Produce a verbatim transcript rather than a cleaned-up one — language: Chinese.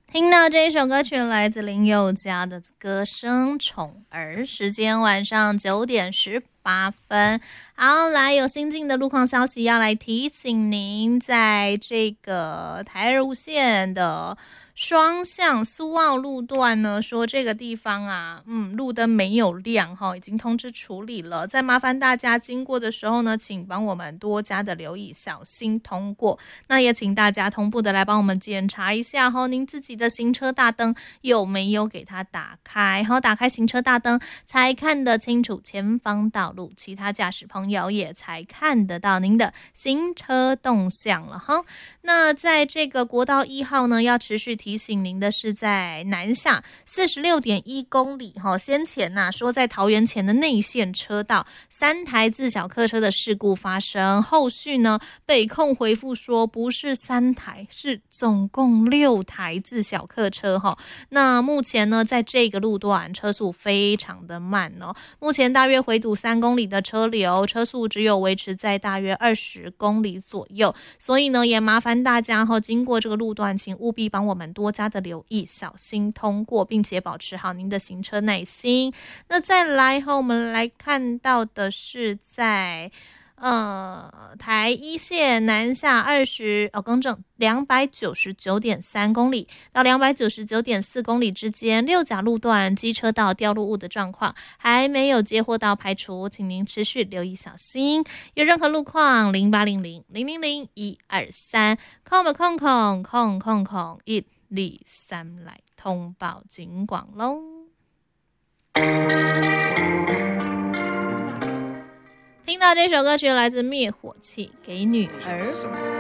听到这一首歌曲来自林宥嘉的歌声《宠儿》，时间晚上九点十八分。好，来有新进的路况消息要来提醒您，在这个台二五线的双向苏澳路段呢，说这个地方啊，嗯，路灯没有亮哈，已经通知处理了。再麻烦大家经过的时候呢，请帮我们多加的留意，小心通过。那也请大家同步的来帮我们检查一下哈，您自己的行车大灯有没有给它打开？好，打开行车大灯才看得清楚前方道路，其他驾驶朋友也才看得到您的行车动向了哈。那在这个国道一号呢，要持续提醒您的是，在南下四十六点一公里哈，先前呐、啊、说在桃园前的内线车道三台自小客车的事故发生，后续呢北控回复说不是三台，是总共六台自小客车哈。那目前呢，在这个路段车速非常的慢哦，目前大约回堵三公里的车流，车速只有维持在大约二十公里左右，所以呢，也麻烦大家哈，经过这个路段，请务必帮我们多加的留意，小心通过，并且保持好您的行车耐心。那再来哈，我们来看到的是在。呃，台一线南下二十哦，更正两百九十九点三公里到两百九十九点四公里之间，六甲路段机车道掉入物的状况还没有接获到排除，请您持续留意小心。有任何路况，零八零零零零零一二三空不空空空空空一二三来通报警广喽。听到这首歌曲来自灭火器给女儿。